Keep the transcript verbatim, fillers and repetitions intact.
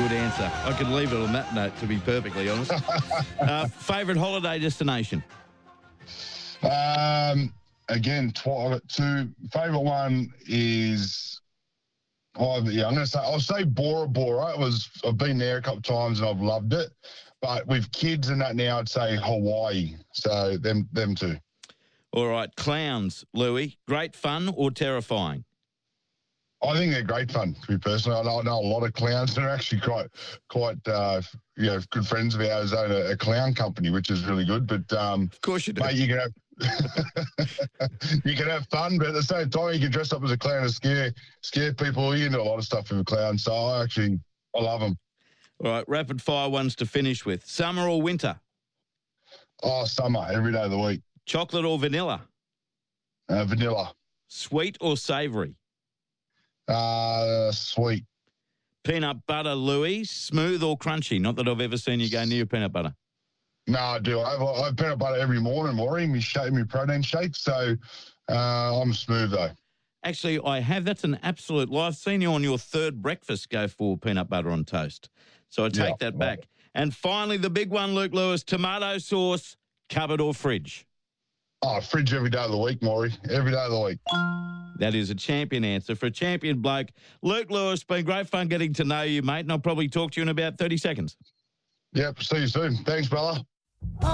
Good answer. I could leave it on that note, to be perfectly honest. uh, favourite holiday destination? Um, again, tw- I've got two. Favourite one is, oh, yeah, I'm going to say, I'll say Bora Bora. It was, I've been there a couple of times and I've loved it. But with kids and that now, I'd say Hawaii. So them, them two. All right, clowns, Louis. Great fun or terrifying? I think they're great fun, to be personal. I know, I know a lot of clowns. They're actually quite, quite, uh, you know, good friends of ours own a, a clown company, which is really good. But um, Of course you do. mate, you can have you can have fun, but at the same time, you can dress up as a clown and scare scare people. You can do a lot of stuff with a clown. So I actually, I love them. All right, rapid fire ones to finish with. Summer or winter? Oh, summer, every day of the week. Chocolate or vanilla? Uh, vanilla. Sweet or savoury? Uh, sweet. Peanut butter, Louis. Smooth or crunchy? Not that I've ever seen you go near peanut butter. No, I do. I have, I have peanut butter every morning, Maury, me shake, me protein shake. So uh, I'm smooth, though. Actually, I have. That's an absolute lie. I've seen you on your third breakfast go for peanut butter on toast. So I take Yeah, that love back. it. And finally, the big one, Luke Lewis, tomato sauce, cupboard or fridge? Oh, fridge every day of the week, Maury. Every day of the week. That is a champion answer for a champion bloke. Luke Lewis, been great fun getting to know you, mate, and I'll probably talk to you in about thirty seconds. Yep, see you soon. Thanks, brother.